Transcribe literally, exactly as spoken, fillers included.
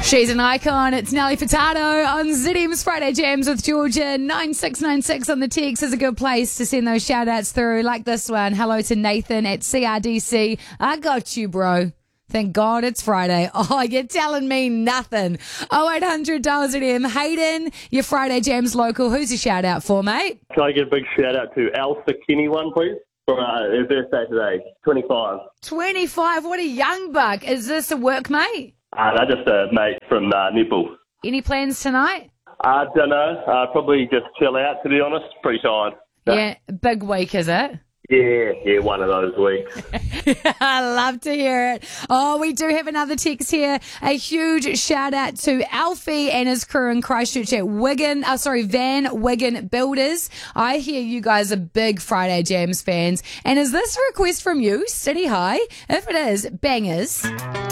She's an icon. It's Nelly Furtado on Z M's Friday Jams with Georgia. nine six nine six on the text is a good place to send those shout outs through, like this one. Hello to Nathan at C R D C. I got you, bro. Thank God it's Friday. Oh, you're telling me nothing. oh eight hundred Z M. Hayden, your Friday Jams local. Who's your shout out for, mate? Can I get a big shout out to Alpha Kenny one, please? For uh, her birthday today, twenty-five. twenty-five. What a young buck. Is this a work mate? Uh, no, just a mate from uh, Nipple. Any plans tonight? I uh, don't know. Uh, probably just chill out, to be honest. Pretty tired. Yeah, big week, is it? Yeah, yeah, one of those weeks. I love to hear it. Oh, we do have another text here. A huge shout out to Alfie and his crew in Christchurch at Wigan, oh, sorry, Van Wigan Builders. I hear you guys are big Friday Jams fans. And is this a request from you, City High? If it is, bangers.